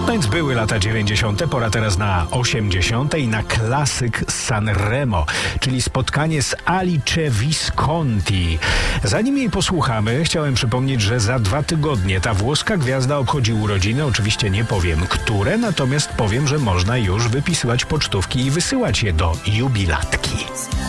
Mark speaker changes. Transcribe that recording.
Speaker 1: No więc były lata 90., pora teraz na 80. i na klasyk Sanremo, czyli spotkanie z Alice Visconti. Zanim jej posłuchamy, chciałem przypomnieć, że za 2 tygodnie ta włoska gwiazda obchodzi urodziny. Oczywiście nie powiem, które, natomiast powiem, że można już wypisywać pocztówki i wysyłać je do jubilatki.